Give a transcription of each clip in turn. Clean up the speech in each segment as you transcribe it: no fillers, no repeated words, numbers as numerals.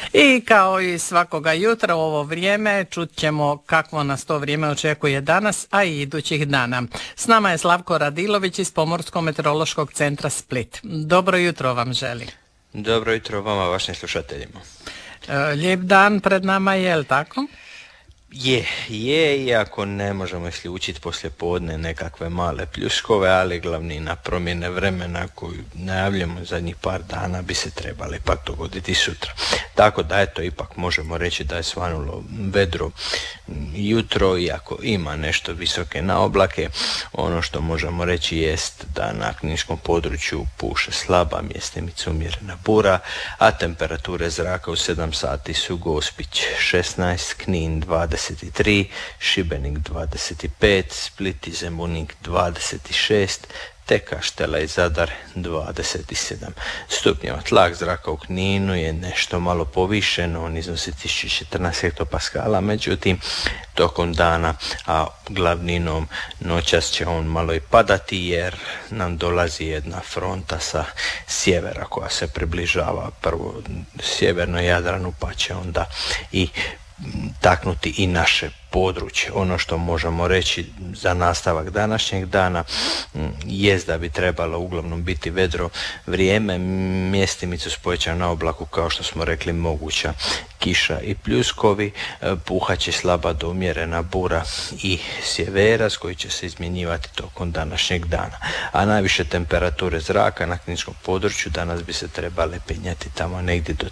I kao i svakoga jutra u ovo vrijeme čut ćemo kakvo nas to vrijeme očekuje danas, a i idućih dana. S nama je Slavko Radilović iz Pomorsko-meteorološkog centra Split. Dobro jutro vam želi. Dobro jutro vama, vašim slušateljima. Lijep dan pred nama je, jel tako? Je, iako ne možemo isključiti poslije podne nekakve male pljuskove, ali glavnina promjene vremena koju najavljamo zadnjih par dana bi se trebali ipak dogoditi sutra. Tako da eto, ipak možemo reći da je svanulo vedro jutro, iako ima nešto visoke naoblake. Ono što možemo reći jest da na kninskom području puše slaba, mjestimice umjerena bura, a temperature zraka u 7 sati su Gospić 16, Knin 23, Šibenik 25, Split i Zemunik 26, te Kaštela i Zadar 27 stupnjeva. Tlak zraka u Kninu je nešto malo povišen, on iznosi 1014 hektopaskala, međutim tokom dana, a glavninom noćas će on malo i padati jer nam dolazi jedna fronta sa sjevera koja se približava prvo sjeverno Jadranu, pa će onda i taknuti i naše područje. Ono što možemo reći za nastavak današnjeg dana jest da bi trebalo uglavnom biti vedro vrijeme, mjestimicu s povećanom oblaku, kao što smo rekli, moguća kiša i pljuskovi, puhaće slaba do umjerena bura i sjeveras koji će se izmjenjivati tokom današnjeg dana. A najviše temperature zraka na kninskom području danas bi se trebale penjati tamo negdje do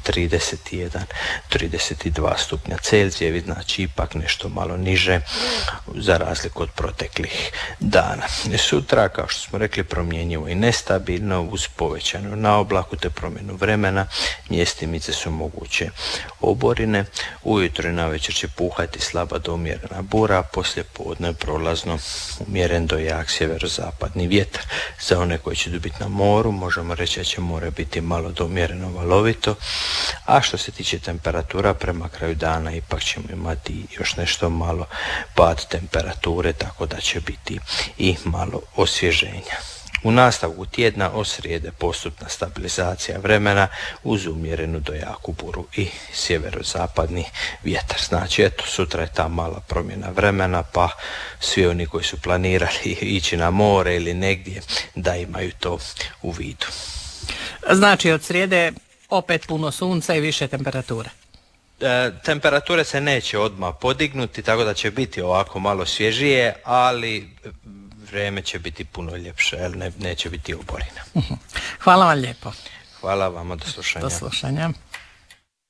31-32 stupnja Celzijeva, znači ipak nešto malo niže za razliku od proteklih dana. Sutra, kao što smo rekli, promjenjivo i nestabilno uz povećanu naoblaku te promjenu vremena, mjestimice su moguće oborine, ujutro i navečer će puhati slaba do umjerena bura, poslije podne prolazno umjeren do jak sjeverozapadni vjetar. Za one koji će biti na moru možemo reći da će more biti malo do umjereno valovito, a što se tiče temperatura prema kraju dana ipak ćemo imati još nešto malo pad temperature, tako da će biti i malo osvježenja. U nastavku tjedna od srijede postupna stabilizacija vremena uz umjerenu do jaku buru i sjeverozapadni vjetar. Znači eto, sutra je ta mala promjena vremena, pa svi oni koji su planirali ići na more ili negdje da imaju to u vidu. Znači od srijede opet puno sunca i više temperature. Temperature se neće odmah podignuti, tako da će biti ovako malo svježije, ali vrijeme će biti puno ljepše, jer neće biti oborina. Hvala vam lijepo. Hvala vama, do slušanja. Do slušanja.